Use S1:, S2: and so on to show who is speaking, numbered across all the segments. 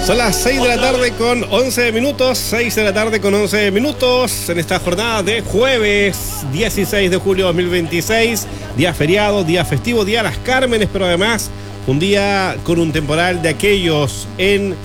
S1: Son las 6 de la tarde con 11 minutos, 6 de la tarde con 11 minutos en esta jornada de jueves 16 de julio de 2026, día feriado, día festivo, día Las Cármenes, pero además un día con un temporal de aquellos en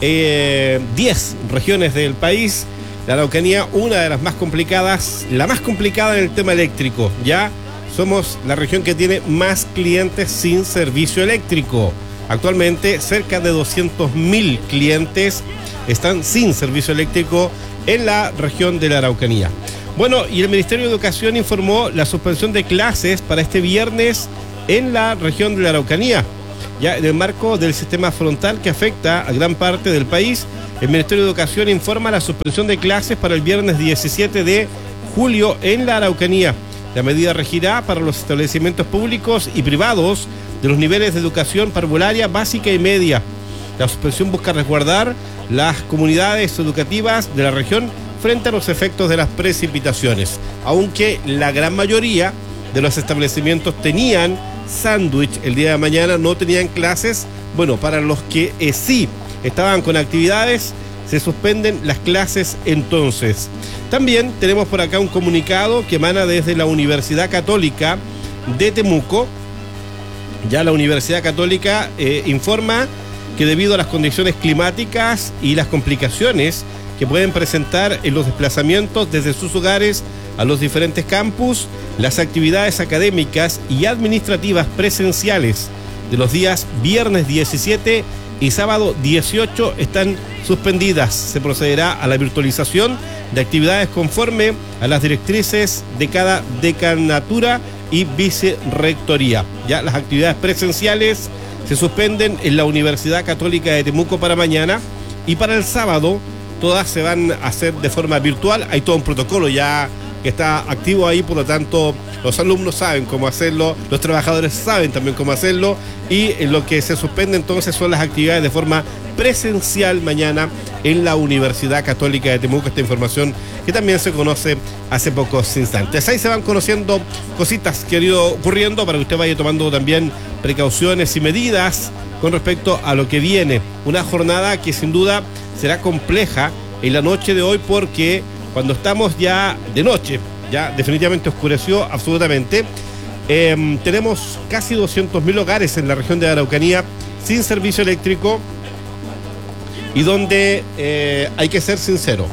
S1: 10 regiones del país. La Araucanía, una de las más complicadas, la más complicada en el tema eléctrico, ya somos la región que tiene más clientes sin servicio eléctrico. Actualmente, cerca de 200.000 clientes están sin servicio eléctrico en la región de la Araucanía. Bueno, y el Ministerio de Educación informó la suspensión de clases para este viernes en la región de la Araucanía. Ya en el marco del sistema frontal que afecta a gran parte del país, el Ministerio de Educación informa la suspensión de clases para el viernes 17 de julio en la Araucanía. La medida regirá para los establecimientos públicos y privados de los niveles de educación parvularia, básica y media. La suspensión busca resguardar las comunidades educativas de la región frente a los efectos de las precipitaciones, aunque la gran mayoría de los establecimientos tenían sándwich el día de mañana, no tenían clases. Bueno, para los que sí estaban con actividades, se suspenden las clases entonces. También tenemos por acá un comunicado que emana desde la Universidad Católica de Temuco. Ya la Universidad Católica informa que debido a las condiciones climáticas y las complicaciones que pueden presentar en los desplazamientos desde sus hogares a los diferentes campus, las actividades académicas y administrativas presenciales de los días viernes 17 y sábado 18 están suspendidas. Se procederá a la virtualización de actividades conforme a las directrices de cada decanatura y vicerrectoría. Ya las actividades presenciales se suspenden en la Universidad Católica de Temuco para mañana, y para el sábado todas se van a hacer de forma virtual. Hay todo un protocolo ya que está activo ahí, por lo tanto los alumnos saben cómo hacerlo, los trabajadores saben también cómo hacerlo, y lo que se suspende entonces son las actividades de forma presencial mañana en la Universidad Católica de Temuco. Esta información que también se conoce hace pocos instantes. Ahí se van conociendo cositas que han ido ocurriendo para que usted vaya tomando también precauciones y medidas con respecto a lo que viene. Una jornada que sin duda será compleja en la noche de hoy, porque cuando estamos ya de noche, ya definitivamente oscureció absolutamente, tenemos casi 200.000 hogares en la región de Araucanía sin servicio eléctrico, y donde hay que ser sincero,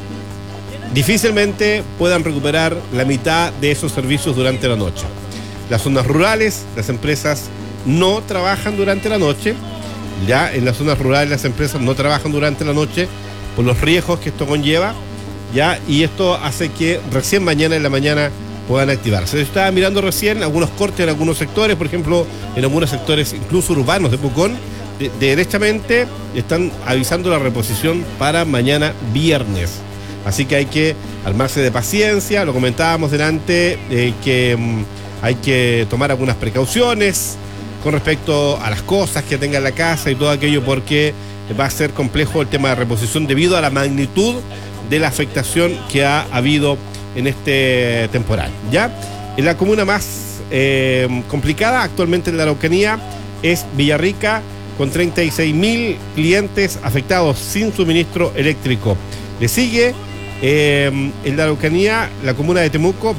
S1: difícilmente puedan recuperar la mitad de esos servicios durante la noche. Las zonas rurales, las empresas no trabajan durante la noche. Ya en las zonas rurales las empresas no trabajan durante la noche por los riesgos que esto conlleva, ya, y esto hace que recién mañana en la mañana puedan activarse. Yo estaba mirando recién algunos cortes en algunos sectores, por ejemplo, en algunos sectores incluso urbanos de Pucón, derechamente están avisando la reposición para mañana viernes. Así que hay que armarse de paciencia. Lo comentábamos delante, que hay que tomar algunas precauciones con respecto a las cosas que tenga en la casa y todo aquello, porque va a ser complejo el tema de reposición debido a la magnitud de la afectación que ha habido en este temporal. Ya en la comuna más complicada actualmente en la Araucanía es Villarrica, con 36.000 clientes afectados sin suministro eléctrico. Le sigue en la Araucanía la comuna de Temuco,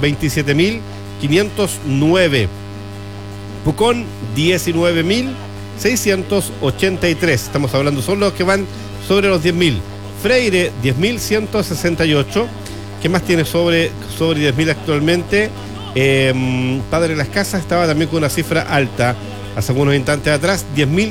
S1: 27.509. Pucón, 19.683. Estamos hablando, son los que van sobre los 10.000. Freire, 10.168. ¿Qué más tiene sobre 10.000 actualmente? Padre Las Casas estaba también con una cifra alta hace algunos instantes atrás,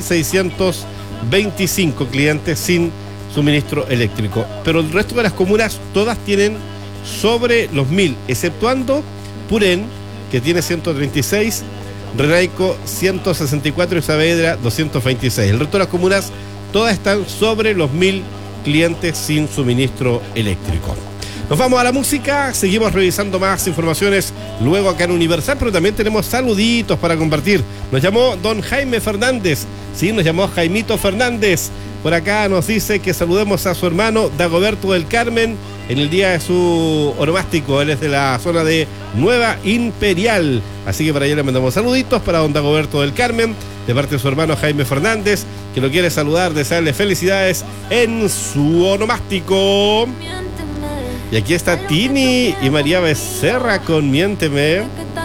S1: 10.625 clientes sin suministro eléctrico. Pero el resto de las comunas todas tienen sobre los 1.000, exceptuando Purén, que tiene 136, Renaico 164 y Saavedra 226. El resto de las comunas todas están sobre los 1.000 clientes sin suministro eléctrico. Nos vamos a la música, seguimos revisando más informaciones luego acá en Universal, pero también tenemos saluditos para compartir. Nos llamó don Jaime Fernández, sí, nos llamó Jaimito Fernández. Por acá nos dice que saludemos a su hermano Dagoberto del Carmen en el día de su onomástico. Él es de la zona de Nueva Imperial, así que para allá le mandamos saluditos para don Dagoberto del Carmen. de parte de su hermano Jaime Fernández, que lo quiere saludar, desearle felicidades en su onomástico. Y aquí está Tini y María Becerra con Miénteme.